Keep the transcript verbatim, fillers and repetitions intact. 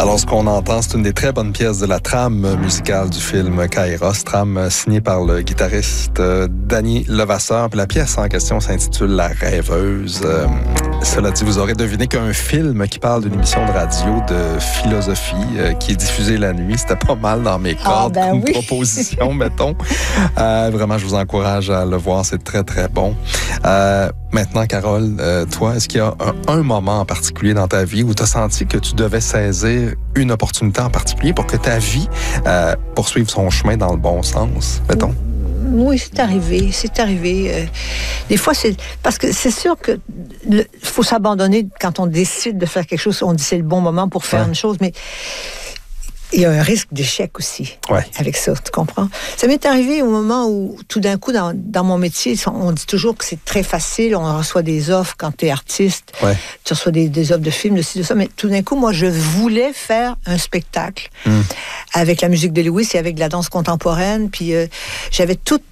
Alors, ce qu'on entend, c'est une des très bonnes pièces de la trame musicale du film Kairos, trame signée par le guitariste euh, Danny Levasseur. Puis la pièce en question s'intitule La Rêveuse. Euh, cela dit, vous aurez deviné qu'un film qui parle d'une émission de radio de philosophie euh, qui est diffusée la nuit, c'était pas mal dans mes cordes ah, ben comme oui. proposition, mettons. Euh, vraiment, je vous encourage à le voir, c'est très, très bon. Euh, maintenant, Carole, euh, toi, est-ce qu'il y a un, un moment en particulier dans ta vie où tu as senti que tu devais saisir une opportunité en particulier pour que ta vie euh, poursuive son chemin dans le bon sens, mettons? Oui, c'est arrivé, c'est arrivé. Euh, des fois, c'est parce que c'est sûr que il faut s'abandonner quand on décide de faire quelque chose. On dit c'est le bon moment pour faire ouais. une chose, mais il y a un risque d'échec aussi ouais. avec ça, tu comprends? Ça m'est arrivé au moment où, tout d'un coup, dans, dans mon métier, on dit toujours que c'est très facile, on reçoit des offres quand tu es artiste, ouais. tu reçois des, des offres de films, de ci, de ça, mais tout d'un coup, moi, je voulais faire un spectacle mm. avec la musique de Lewis et avec de la danse contemporaine, puis euh, j'avais toute